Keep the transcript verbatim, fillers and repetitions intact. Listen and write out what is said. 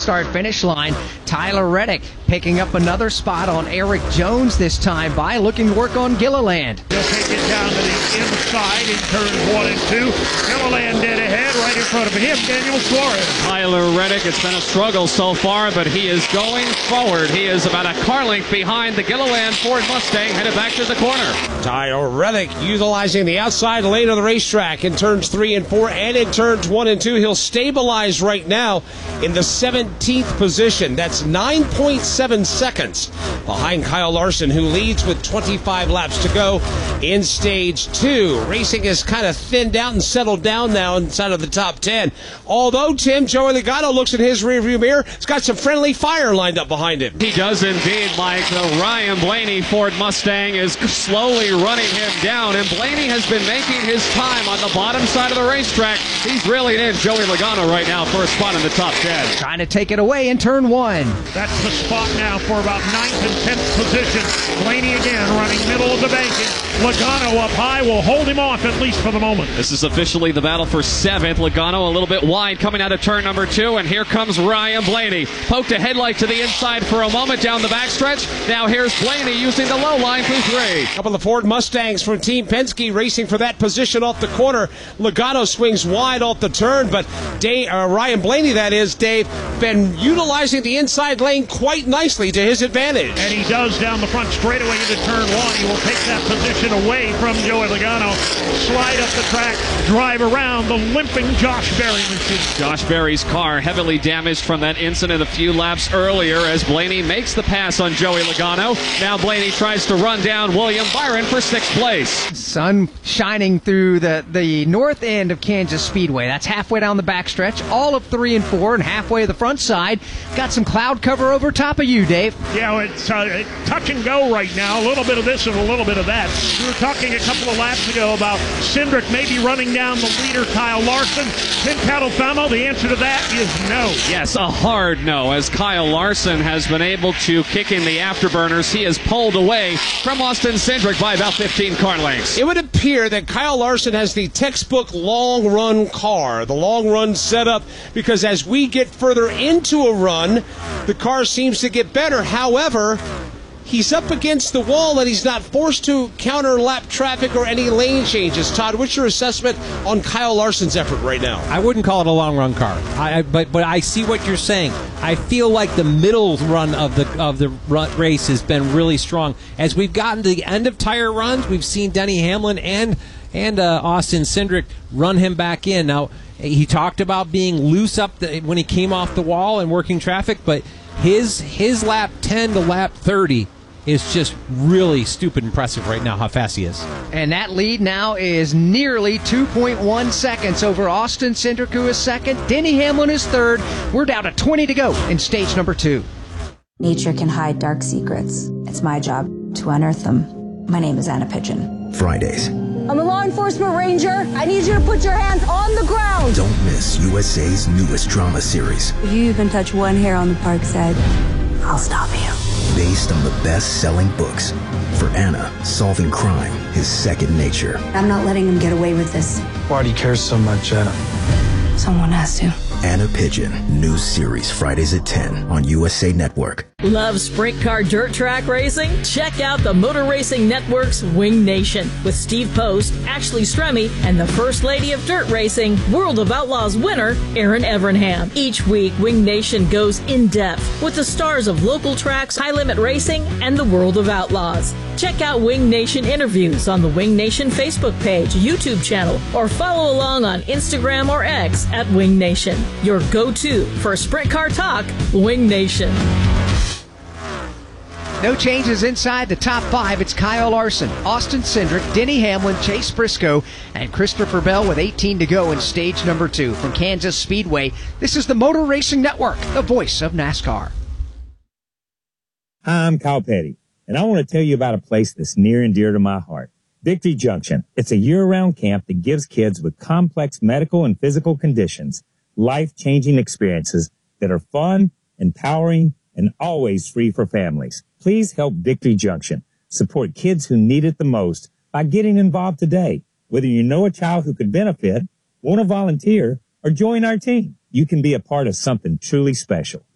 start finish line. Tyler Reddick picking up another spot on Eric Jones this time by looking to work on Gilliland. He'll take it down to the inside in turns one and two. Gilliland dead ahead, right in front of him, Daniel Suarez. Tyler Reddick, it's been a struggle so far, but he is going forward. He is about a car length behind the Gilliland Ford Mustang, headed back to the corner. Tyler Reddick utilizing the outside lane of the racetrack in turns three and four and in turns one and two. He'll stabilize right now in the seventeenth position. That's nine point seven seconds behind Kyle Larson, who leads with twenty-five laps to go in stage two. Racing has kind of thinned out and settled down now inside of the top ten. Although, Tim, Joey Logano looks in his rearview mirror, he's got some friendly fire lined up behind him. He does indeed, Mike. The Ryan Blaney Ford Mustang is slowly running him down, and Blaney has been making his time on the bottom side of the racetrack. He's reeling in Joey Logano right now for a spot in the top ten. Trying to take it away in turn one. That's the spot now for about ninth and tenth position. Blaney again running middle of the banking. Logano up high will hold him off at least for the moment. This is officially the battle for seventh. Logano a little bit wide coming out of turn number two, and here comes Ryan Blaney. Poked a headlight to the inside for a moment down the backstretch. Now here's Blaney using the low line through three. A couple of Ford Mustangs from Team Penske racing for that position off the corner. Logano swings wide off the turn, but Dave, uh, Ryan Blaney, that is, Dave, been utilizing the inside lane quite nicely to his advantage. And he does down the front straightaway into turn one. He will take that position away from Joey Logano, slide up the track, drive around the limping Josh Berry machine. Josh Berry's car heavily damaged from that incident a few laps earlier as Blaney makes the pass on Joey Logano. Now Blaney tries to run down William Byron for sixth place. Sun shining through the, the north end of Kansas Speedway. That's halfway down the backstretch, all of three and four, and halfway the front side. Got some cloud cover over top of you, Dave. Yeah, well, it's uh, touch and go right now. A little bit of this and a little bit of that. We were talking a couple of laps ago about Cindric maybe running down the leader, Kyle Larson. Tim Catalfamo, the answer to that is no. Yes, a hard no, as Kyle Larson has been able to kick in the afterburners. He is pulled away from Austin Cindric by about fifteen car lengths. It would appear that Kyle Larson has the textbook long-run car, the long-run setup, because as we get further into a run, the car seems to get better. However, he's up against the wall and he's not forced to counter lap traffic or any lane changes. Todd, what's your assessment on Kyle Larson's effort right now? I wouldn't call it a long run car, I, but but I see what you're saying. I feel like the middle run of the of the run, race has been really strong. As we've gotten to the end of tire runs, we've seen Denny Hamlin and and uh, Austin Cindric run him back in. Now, he talked about being loose up the, when he came off the wall and working traffic, but his his lap ten to lap thirty is just really stupid impressive right now how fast he is. And that lead now is nearly two point one seconds over Austin Cindric, who is second. Denny Hamlin is third. We're down to twenty to go in stage number two. Nature can hide dark secrets. It's my job to unearth them. My name is Anna Pigeon. Fridays. I'm a law enforcement ranger. I need you to put your hands on the ground. Don't miss U S A's newest drama series. If you even touch one hair on the park's head, I'll stop you. Based on the best-selling books. For Anna, solving crime is second nature. I'm not letting him get away with this. Why do you care so much, Anna? Someone has to. Anna Pigeon, new series Fridays at ten on U S A Network. Love sprint car dirt track racing? Check out the Motor Racing Network's Wing Nation with Steve Post, Ashley Stremme, and the First Lady of Dirt Racing, World of Outlaws winner, Erin Evernham. Each week, Wing Nation goes in-depth with the stars of local tracks, high-limit racing, and the World of Outlaws. Check out Wing Nation interviews on the Wing Nation Facebook page, YouTube channel, or follow along on Instagram or X at Wing Nation. Your go-to for sprint car talk, Wing Nation. No changes inside the top five. It's Kyle Larson, Austin Cindric, Denny Hamlin, Chase Briscoe, and Christopher Bell with eighteen to go in stage number two. From Kansas Speedway, this is the Motor Racing Network, the voice of NASCAR. Hi, I'm Kyle Petty, and I want to tell you about a place that's near and dear to my heart. Victory Junction. It's a year-round camp that gives kids with complex medical and physical conditions life-changing experiences that are fun, empowering, and always free for families. Please help Victory Junction support kids who need it the most by getting involved today. Whether you know a child who could benefit, want to volunteer, or join our team, you can be a part of something truly special.